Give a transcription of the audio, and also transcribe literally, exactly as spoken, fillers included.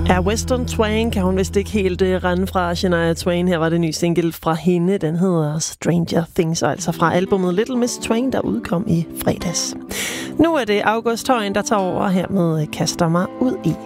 Ja, Western Twang kan hun vist ikke helt uh, rende fra. Shania Twain, her var det nye single fra hende. Den hedder Stranger Things, og altså fra albumet Little Miss Twain, der udkom i fredags. Nu er det August Højen, der tager over her med Kaster mig ud i.